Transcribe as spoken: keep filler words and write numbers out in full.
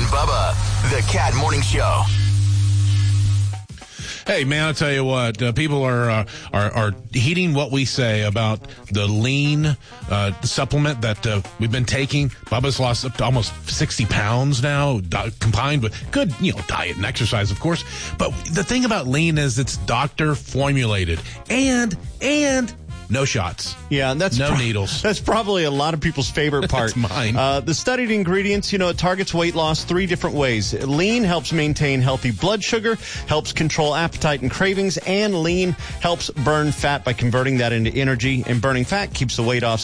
Bubba, the Cat Morning Show. Hey, man, I'll tell you what, uh, people are, uh, are are heeding what we say about the lean uh, supplement that uh, we've been taking. Bubba's lost up to almost sixty pounds now, di- combined with good, you know, diet and exercise, of course. But the thing about lean is it's doctor formulated and, and no shots. Yeah, and that's no pro- needles. That's probably a lot of people's favorite part. That's mine. Uh, the studied ingredients, you know, it targets weight loss three different ways. Lean helps maintain healthy blood sugar, helps control appetite and cravings, and lean helps burn fat by converting that into energy. And burning fat keeps the weight off